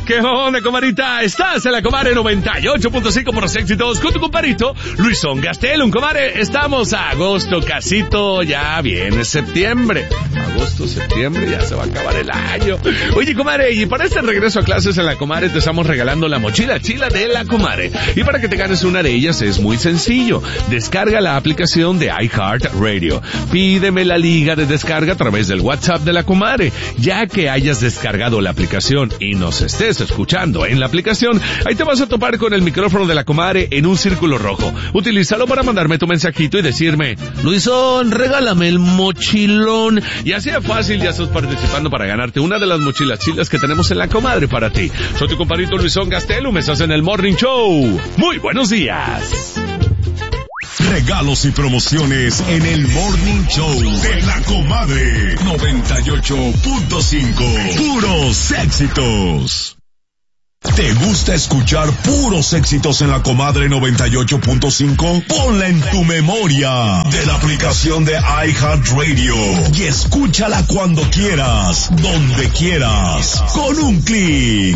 ¿Qué onda, comadrita? Estás en la Comadre 98.5 por los éxitos con tu compadrito Luisón Gastelum. Comadre, estamos a agosto, casito, ya viene septiembre. Agosto, septiembre, ya se va a acabar el año. Oye, comadre, y para este regreso a clases en la Comadre te estamos regalando la mochila chila de la Comadre. Y para que te ganes una de ellas es muy sencillo. Descarga la aplicación de iHeartRadio. Pídeme la liga de descarga a través del WhatsApp de la Comadre. Ya que hayas descargado la aplicación y nos estés escuchando en la aplicación, ahí te vas a topar con el micrófono de la Comadre en un círculo rojo. Utilízalo para mandarme tu mensajito y decirme: Luisón, regálame el mochilón. Y así de fácil ya estás participando para ganarte una de las mochilas chilas que tenemos en la Comadre para ti. Soy tu compadrito Luisón Gastelum, me estás en el Morning Show. Muy buenos días. Regalos y promociones en el Morning Show de la Comadre 98.5. Puros éxitos. ¿Te gusta escuchar puros éxitos en la Comadre 98.5? Ponla en tu memoria de la aplicación de iHeartRadio y escúchala cuando quieras, donde quieras, con un clic.